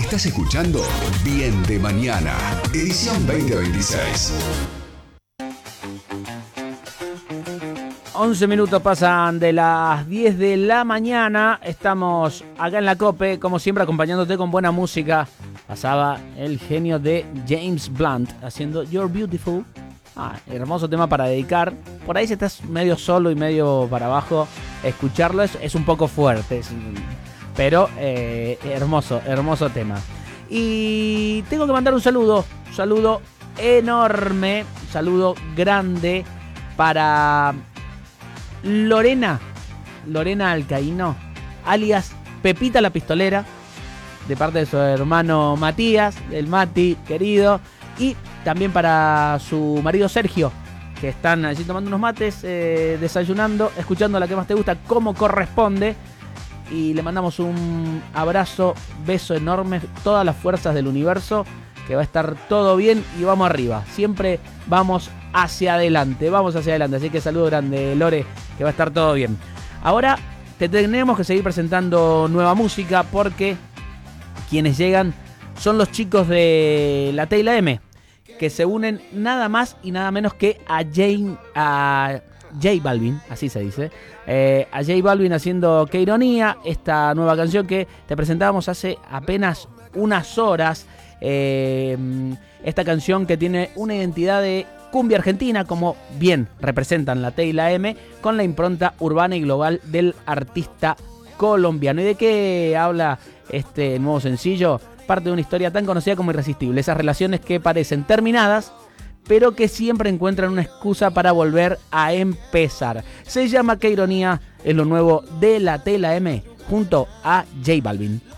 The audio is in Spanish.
Estás escuchando Bien de Mañana, edición 2026. 11 minutos pasan de las 10 de la mañana. Estamos acá en la COPE, como siempre, acompañándote con buena música. Pasaba el genio de James Blunt haciendo You're Beautiful. Hermoso tema para dedicar. Por ahí si estás medio solo y medio para abajo, escucharlo es un poco fuerte. Pero hermoso tema. Y tengo que mandar un saludo enorme, un saludo grande para Lorena Alcaíno, alias Pepita la Pistolera, de parte de su hermano Matías, el Mati querido, y también para su marido Sergio, que están allí tomando unos mates, desayunando, escuchando la que más te gusta como corresponde. Y le mandamos un abrazo, beso enorme, todas las fuerzas del universo, que va a estar todo bien y vamos arriba. Siempre vamos hacia adelante. Así que saludo grande, Lore, que va a estar todo bien. Ahora te tenemos que seguir presentando nueva música porque quienes llegan son los chicos de la Teyla M, que se unen nada más y nada menos que a J Balvin, así se dice. A J Balvin haciendo Qué Ironía, esta nueva canción que te presentábamos hace apenas unas horas. Esta canción que tiene una identidad de cumbia argentina, como bien representan la Teyla M, con la impronta urbana y global del artista colombiano. ¿Y de qué habla este nuevo sencillo? Parte de una historia tan conocida como Irresistible. Esas relaciones que parecen terminadas, pero que siempre encuentran una excusa para volver a empezar. Se llama Qué Ironía, es lo nuevo de la Teyla M junto a J Balvin.